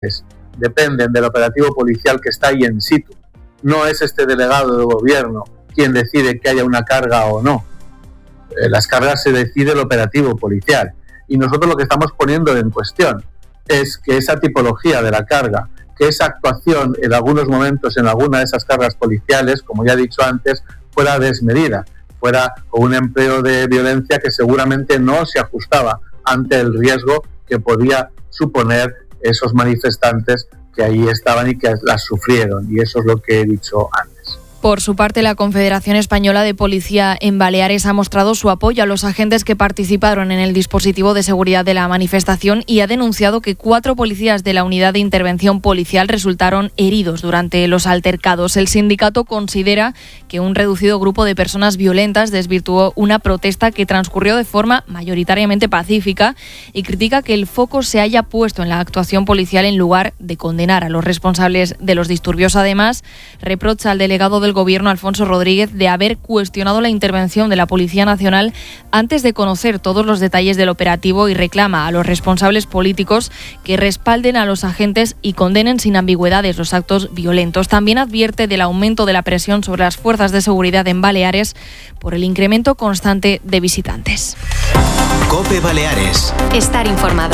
dependen del operativo policial que está ahí en situ. No es este delegado de gobierno quien decide que haya una carga o no. Las cargas se decide el operativo policial. Y nosotros lo que estamos poniendo en cuestión es que esa tipología de la carga, que esa actuación en algunos momentos en alguna de esas cargas policiales, como ya he dicho antes, fuera desmedida, fuera un empleo de violencia que seguramente no se ajustaba ante el riesgo que podía suponer esos manifestantes que ahí estaban y que las sufrieron, y eso es lo que he dicho antes. Por su parte, la Confederación Española de Policía en Baleares ha mostrado su apoyo a los agentes que participaron en el dispositivo de seguridad de la manifestación y ha denunciado que 4 policías de la Unidad de Intervención Policial resultaron heridos durante los altercados. El sindicato considera que un reducido grupo de personas violentas desvirtuó una protesta que transcurrió de forma mayoritariamente pacífica y critica que el foco se haya puesto en la actuación policial en lugar de condenar a los responsables de los disturbios. Además, reprocha al delegado del Gobierno, Alfonso Rodríguez, de haber cuestionado la intervención de la Policía Nacional antes de conocer todos los detalles del operativo y reclama a los responsables políticos que respalden a los agentes y condenen sin ambigüedades los actos violentos. También advierte del aumento de la presión sobre las fuerzas de seguridad en Baleares por el incremento constante de visitantes. COPE Baleares. Estar informado.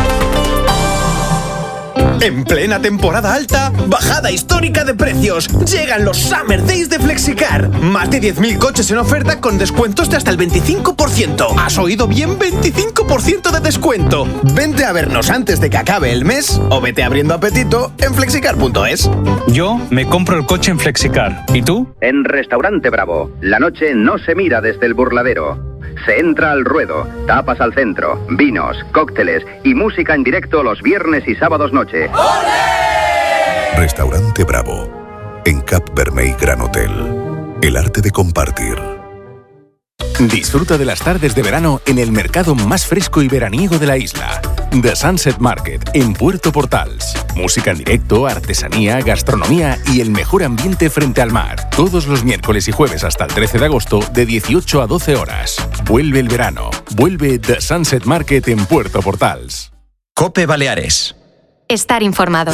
En plena temporada alta, bajada histórica de precios. Llegan los Summer Days de Flexicar. Más de 10.000 coches en oferta con descuentos de hasta el 25%. ¿Has oído bien? 25% de descuento. Vente a vernos antes de que acabe el mes o vete abriendo apetito en flexicar.es. Yo me compro el coche en Flexicar. ¿Y tú? En Restaurante Bravo, la noche no se mira desde el burladero. Se entra al ruedo, tapas al centro, vinos, cócteles y música en directo los viernes y sábados noche. ¡Olé! Restaurante Bravo, en Cap Vermell Gran Hotel. El arte de compartir. Disfruta de las tardes de verano en el mercado más fresco y veraniego de la isla. The Sunset Market, en Puerto Portals. Música en directo, artesanía, gastronomía y el mejor ambiente frente al mar. Todos los miércoles y jueves hasta el 13 de agosto, de 18 a 12 horas. Vuelve el verano. Vuelve The Sunset Market en Puerto Portals. COPE Baleares. Estar informado.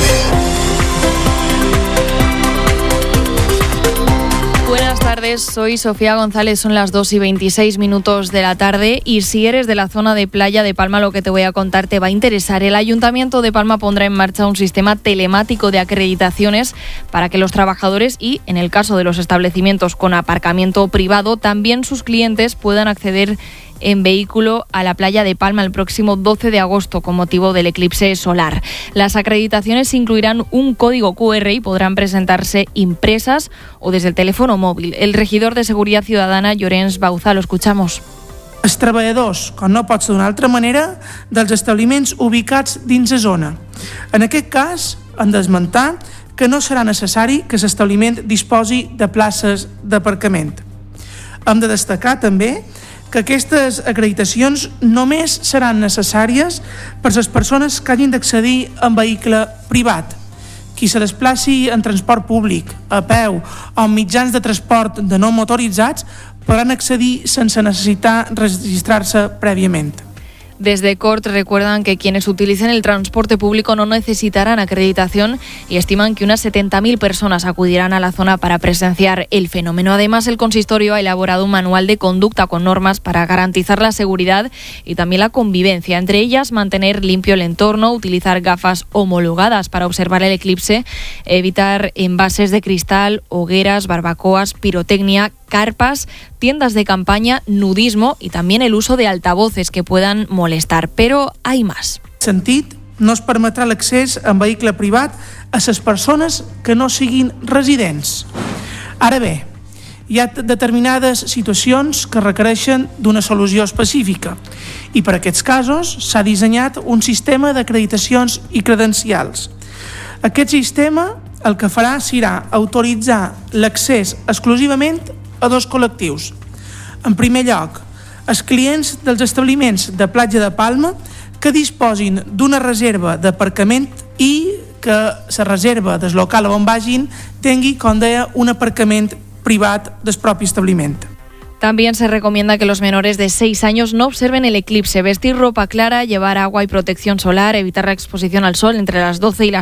Buenas tardes, soy Sofía González, son las 2:26 de la tarde y si eres de la zona de Playa de Palma, lo que te voy a contar te va a interesar. El Ayuntamiento de Palma pondrá en marcha un sistema telemático de acreditaciones para que los trabajadores y, en el caso de los establecimientos con aparcamiento privado, también sus clientes puedan acceder en vehículo a la Playa de Palma el próximo 12 de agosto con motivo del eclipse solar. Las acreditaciones incluirán un código QR y podrán presentarse impresas o desde el teléfono móvil. El regidor de Seguridad Ciudadana, Llorenç Bauza, lo escuchamos. Els treballadors, com no pot ser d'una altra manera, dels establiments ubicats dins la zona. En aquest cas, han d'esmentar que no serà necessari que l'establiment disposi de places d'aparcament. Hem de destacar també que aquestes acreditacions només seran necessàries per a les persones que hagin d'accedir en vehicle privat. Qui se desplaci en transport públic, a peu o en mitjans de transport de no motoritzats podran accedir sense necessitar registrar-se prèviament. Desde CORT recuerdan que quienes utilicen el transporte público no necesitarán acreditación y estiman que unas 70.000 personas acudirán a la zona para presenciar el fenómeno. Además, el consistorio ha elaborado un manual de conducta con normas para garantizar la seguridad y también la convivencia. Entre ellas, mantener limpio el entorno, utilizar gafas homologadas para observar el eclipse, evitar envases de cristal, hogueras, barbacoas, pirotecnia, carpas, tiendas de campaña, nudismo y también el uso de altavoces que puedan molestar. Pero hay más. En aquest sentit, no es permetrà l'accés en vehicle privat a les persones que no siguin residents. Ara bé, hi ha determinades situacions que requereixen d'una solució específica i per aquests casos s'ha dissenyat un sistema d'acreditacions i credencials. Aquest sistema el que farà serà autoritzar l'accés exclusivament a dos col·lectius. En primer lloc, els clients dels establiments de Platja de Palma que disposin d'una reserva d'aparcament i que la reserva del local on vagin tingui, com deia, un aparcament privat del propi establiment. También se recomienda que los menores de 6 años no observen el eclipse, vestir ropa clara, llevar agua y protección solar, evitar la exposición al sol entre las 12 y las